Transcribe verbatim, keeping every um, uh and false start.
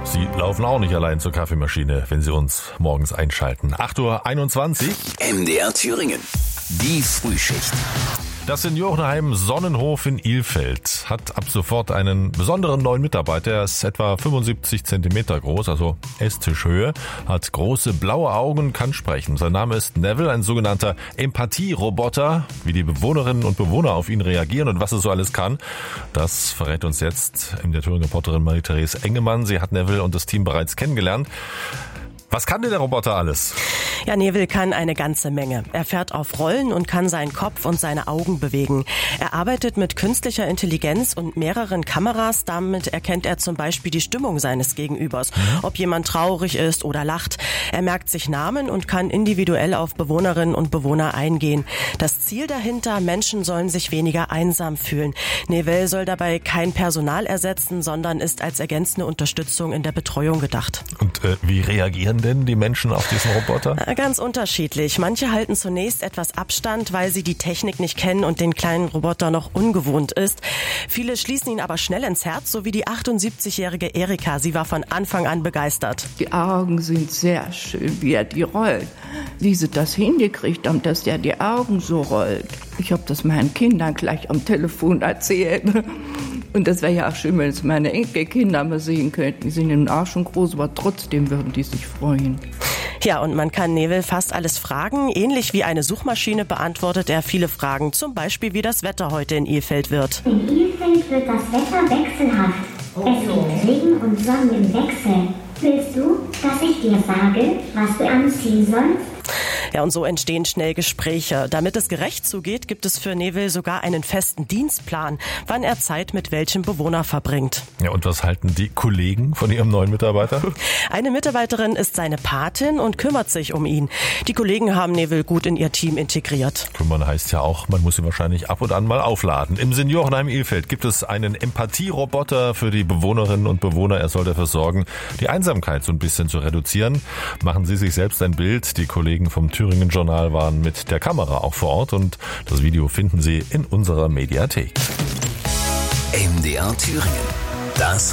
Sie laufen auch nicht allein zur Kaffeemaschine, wenn Sie uns morgens einschalten. acht Uhr einundzwanzig. M D R Thüringen. Die Frühschicht. Das Seniorenheim Sonnenhof in Ilfeld hat ab sofort einen besonderen neuen Mitarbeiter. Er ist etwa fünfundsiebzig Zentimeter groß, also Esstischhöhe, hat große blaue Augen, kann sprechen. Sein Name ist Neville, ein sogenannter Empathie-Roboter. Wie die Bewohnerinnen und Bewohner auf ihn reagieren und was er so alles kann, das verrät uns jetzt in der Thüringer Reporterin Marie-Therese Engemann. Sie hat Neville und das Team bereits kennengelernt. Was kann denn der Roboter alles? Ja, Neville kann eine ganze Menge. Er fährt auf Rollen und kann seinen Kopf und seine Augen bewegen. Er arbeitet mit künstlicher Intelligenz und mehreren Kameras. Damit erkennt er zum Beispiel die Stimmung seines Gegenübers, ob jemand traurig ist oder lacht. Er merkt sich Namen und kann individuell auf Bewohnerinnen und Bewohner eingehen. Das Ziel dahinter, Menschen sollen sich weniger einsam fühlen. Neville soll dabei kein Personal ersetzen, sondern ist als ergänzende Unterstützung in der Betreuung gedacht. Und äh, wie reagieren denn die Menschen auf diesen Roboter? Ganz unterschiedlich. Manche halten zunächst etwas Abstand, weil sie die Technik nicht kennen und den kleinen Roboter noch ungewohnt ist. Viele schließen ihn aber schnell ins Herz, so wie die achtundsiebzigjährige Erika. Sie war von Anfang an begeistert. Die Augen sind sehr schön, wie er die rollt. Wie sie das hingekriegt haben, dass der die Augen so rollt. Ich habe das meinen Kindern gleich am Telefon erzählt. Und das wäre ja auch schön, wenn es meine Enkelkinder mal sehen könnten. Die sind ja nun auch schon groß, aber trotzdem würden die sich freuen. Ja, und man kann Neville fast alles fragen. Ähnlich wie eine Suchmaschine beantwortet er viele Fragen. Zum Beispiel, wie das Wetter heute in Ilfeld wird. In Ilfeld wird das Wetter wechselhaft. Oh, es gibt Regen und Sonne im Wechsel. Willst du, dass ich dir sage, was du anziehen sollst? Ja, und so entstehen schnell Gespräche. Damit es gerecht zugeht, gibt es für Neville sogar einen festen Dienstplan, wann er Zeit mit welchem Bewohner verbringt. Ja, und was halten die Kollegen von ihrem neuen Mitarbeiter? Eine Mitarbeiterin ist seine Patin und kümmert sich um ihn. Die Kollegen haben Neville gut in ihr Team integriert. Kümmern heißt ja auch, man muss ihn wahrscheinlich ab und an mal aufladen. Im Seniorenheim Ilfeld gibt es einen Empathie-Roboter für die Bewohnerinnen und Bewohner. Er soll dafür sorgen, die Einsamkeit so ein bisschen zu reduzieren. Machen Sie sich selbst ein Bild. Die Kollegen vom Thüringen Journal waren mit der Kamera auch vor Ort und das Video finden Sie in unserer Mediathek. M D R Thüringen. Das